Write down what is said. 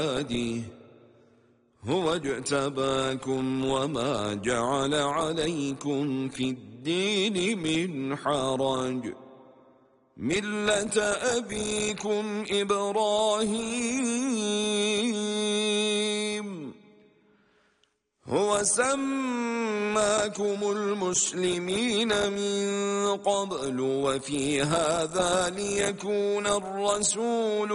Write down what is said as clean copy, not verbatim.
هو اجتباكم وما جعل عليكم في الدين من حرج ملة أبيكم إبراهيم هو سماكم المسلمين من قبل وفي هذا ليكون الرسول